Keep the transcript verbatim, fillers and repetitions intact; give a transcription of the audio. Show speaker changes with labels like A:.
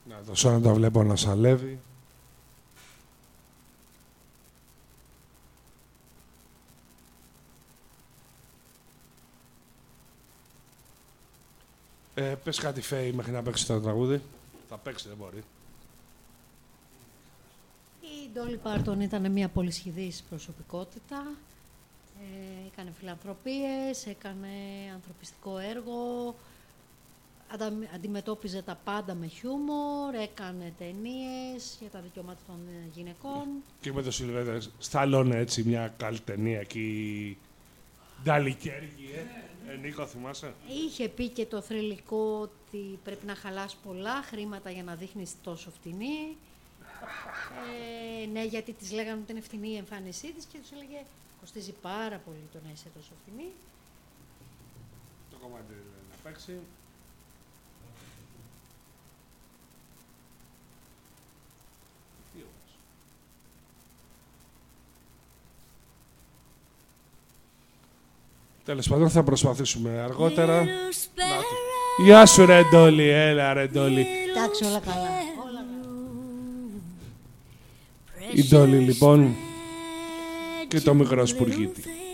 A: Να το σαν να το βλέπω να σαλεύει. Ε, πες κάτι Φέη μέχρι να παίξει το τραγούδι. Θα παίξει, δεν μπορεί.
B: Η Ντόλι Πάρτον ήταν μια πολυσχηδής προσωπικότητα. Ε, έκανε φιλανθρωπίες, έκανε ανθρωπιστικό έργο, αντα, αντιμετώπιζε τα πάντα με χιούμορ, έκανε ταινίες για τα δικαιώματα των γυναικών.
A: Και με το Σιλβέστερ Σταλόνε, έτσι, μια καλή ταινία εκεί. Νταλικέργη, ε. ε. Νίκο, θυμάσαι.
B: Είχε πει και το θρυλικό ότι πρέπει να χαλάς πολλά χρήματα για να δείχνεις τόσο φτηνή. Ε, ναι, γιατί της λέγανε ότι είναι φτηνή η εμφάνισή της και τους έλεγε κοστίζει πάρα πολύ το να είσαι τόσο φτηνή.
A: Το κομμάτι να παίξει. Τέλος πάντων, θα προσπαθήσουμε αργότερα. Γεια σου ρε Ντόλι, έλα ρε Ντόλι.
B: Εντάξει, όλα καλά. Όλα καλά.
A: Η Ντόλι λοιπόν και το μικρό Σπουργίτη.